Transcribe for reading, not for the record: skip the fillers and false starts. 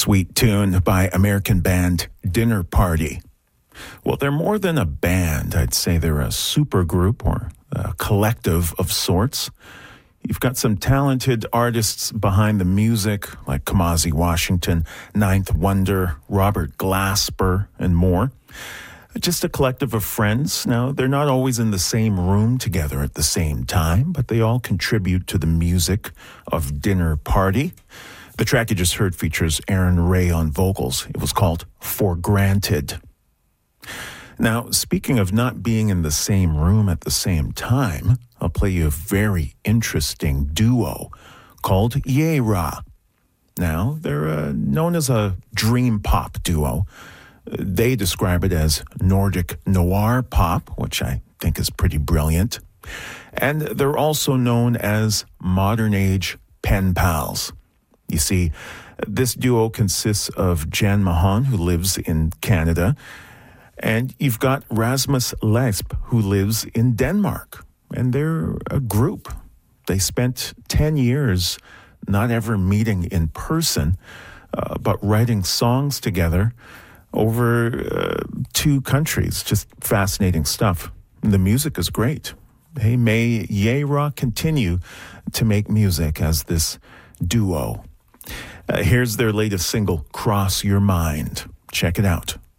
Sweet tune by American band Dinner Party. Well, they're more than a band. I'd say they're a supergroup or a collective of sorts. You've got some talented artists behind the music, like Kamasi Washington, Ninth Wonder, Robert Glasper, and more. Just a collective of friends. Now, they're not always in the same room together at the same time, but they all contribute to the music of Dinner Party. The track you just heard features Aaron Ray on vocals. It was called For Granted. Now, speaking of not being in the same room at the same time, I'll play you a very interesting duo called Yayra. Now, they're known as a dream pop duo. They describe it as Nordic noir pop, which I think is pretty brilliant. And they're also known as modern age pen pals. You see, this duo consists of Jan Mahan, who lives in Canada, and you've got Rasmus Lesb, who lives in Denmark. And they're a group. They spent 10 years not ever meeting in person, but writing songs together over 2 countries. Just fascinating stuff. The music is great. Hey, may Yayra continue to make music as this duo. Here's their latest single, Cross Your Mind. Check it out.